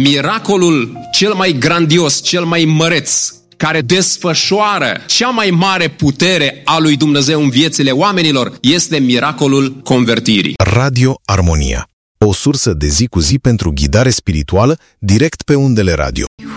Miracolul cel mai grandios, cel mai măreț, care desfășoară cea mai mare putere a lui Dumnezeu în viețile oamenilor, este miracolul convertirii. Radio Armonia, o sursă de zi cu zi pentru ghidare spirituală direct pe undele radio.